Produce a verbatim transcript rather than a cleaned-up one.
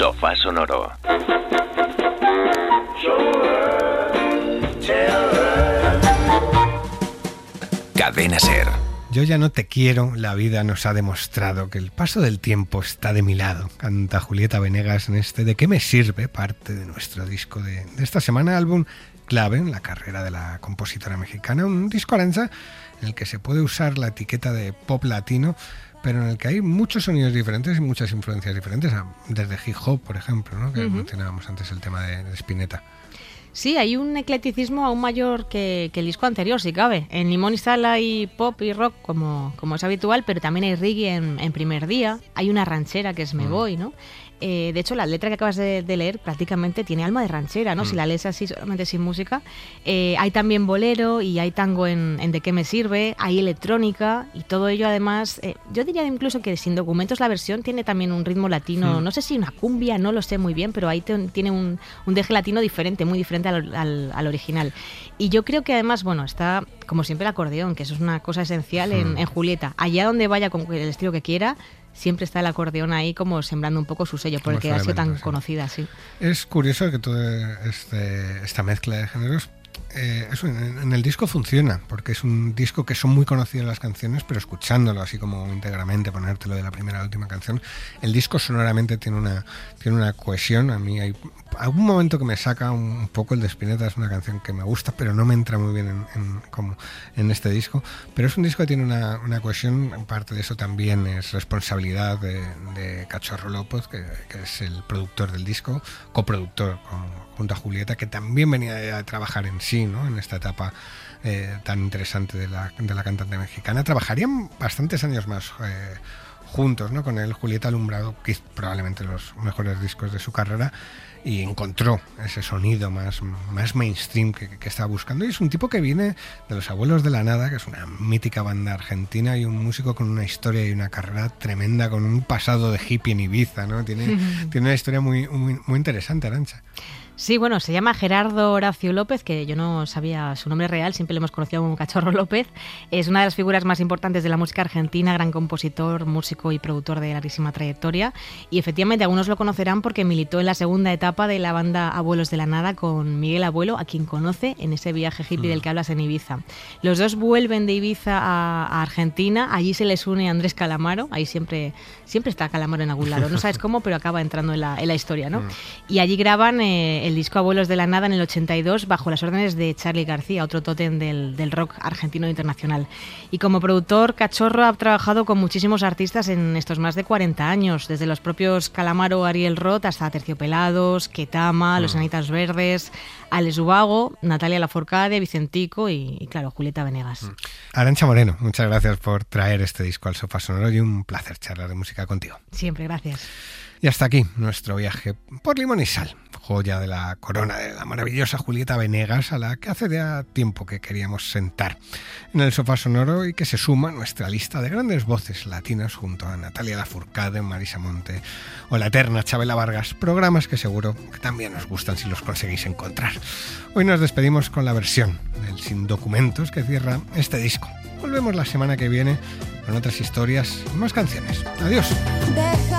Sofá Sonoro. Cadena Ser. Yo ya no te quiero, la vida nos ha demostrado que el paso del tiempo está de mi lado, canta Julieta Venegas en este ¿De qué me sirve?, parte de nuestro disco de, de esta semana, álbum clave en la carrera de la compositora mexicana, un disco, Arantxa, en el que se puede usar la etiqueta de pop latino, pero en el que hay muchos sonidos diferentes y muchas influencias diferentes, desde hip hop, por ejemplo, ¿no? Que uh-huh. mencionábamos antes el tema de, de Spinetta. Sí, hay un eclecticismo aún mayor que, que el disco anterior, si cabe. En Limón y Sal hay pop y rock, como, como es habitual, pero también hay reggae en, en Primer Día. Hay una ranchera que es Me Voy, ¿no? Eh, de hecho, la letra que acabas de, de leer prácticamente tiene alma de ranchera, ¿no? Mm. Si la lees así, solamente sin música. Eh, hay también bolero y hay tango en, en De qué me sirve, hay electrónica y todo ello además, eh, yo diría incluso que Sin documentos la versión tiene también un ritmo latino, mm. no sé si una cumbia, no lo sé muy bien, pero ahí te, tiene un, un deje latino diferente, muy diferente al, al, al original. Y yo creo que además, bueno, está como siempre el acordeón, que eso es una cosa esencial mm. en, en Julieta. Allá donde vaya con el estilo que quiera, siempre está el acordeón ahí como sembrando un poco su sello, por el que ha sido tan sí. conocida, sí. Es curioso que toda este, esta mezcla de géneros, eh, eso en, en el disco funciona, porque es un disco que son muy conocidas las canciones, pero escuchándolo así como íntegramente, ponértelo de la primera a la última canción, el disco sonoramente tiene una, tiene una cohesión. A mí hay algún momento que me saca un poco el de Spinetta, es una canción que me gusta, pero no me entra muy bien en, en, como en este disco. Pero es un disco que tiene una, una cohesión, parte de eso también es responsabilidad de, de Cachorro López, que, que es el productor del disco, coproductor con, junto a Julieta, que también venía a trabajar en sí, ¿no? En esta etapa eh, tan interesante de la, de la cantante mexicana. Trabajarían bastantes años más eh, juntos, ¿no? Con él, Julieta ha alumbrado probablemente los mejores discos de su carrera y encontró ese sonido más, más mainstream que, que estaba buscando. Y es un tipo que viene de Los Abuelos de la Nada, que es una mítica banda argentina y un músico con una historia y una carrera tremenda, con un pasado de hippie en Ibiza, ¿no? Tiene, tiene una historia muy, muy, muy interesante, Arantxa. Sí, bueno, se llama Gerardo Horacio López, que yo no sabía su nombre real, siempre lo hemos conocido como Cachorro López. Es una de las figuras más importantes de la música argentina, gran compositor, músico y productor de larguísima trayectoria. Y efectivamente algunos lo conocerán porque militó en la segunda etapa de la banda Abuelos de la Nada con Miguel Abuelo, a quien conoce en ese viaje hippie mm. del que hablas en Ibiza. Los dos vuelven de Ibiza a, a Argentina, allí se les une Andrés Calamaro, ahí siempre, siempre está Calamaro en algún lado, no sabes cómo, pero acaba entrando en la, en la historia, ¿no? Mm. Y allí graban Eh, el disco Abuelos de la Nada en el ochenta y dos bajo las órdenes de Charly García, otro tótem del, del rock argentino internacional. Y como productor, Cachorro ha trabajado con muchísimos artistas en estos más de cuarenta años, desde los propios Calamaro, Ariel Roth, hasta Terciopelados, Ketama, mm. Los Anitas Verdes, Alex Ubago, Natalia Lafourcade, Vicentico y, y claro, Julieta Venegas. Mm. Arantxa Moreno, muchas gracias por traer este disco al Sofá Sonoro y un placer charlar de música contigo. Siempre, gracias. Y hasta aquí nuestro viaje por Limón y Sal, joya de la corona de la maravillosa Julieta Venegas, a la que hace ya tiempo que queríamos sentar en el Sofá Sonoro y que se suma a nuestra lista de grandes voces latinas junto a Natalia Lafourcade, Marisa Monte o la eterna Chabela Vargas, programas que seguro que también os gustan si los conseguís encontrar. Hoy nos despedimos con la versión del Sin Documentos que cierra este disco. Volvemos la semana que viene con otras historias y más canciones. Adiós.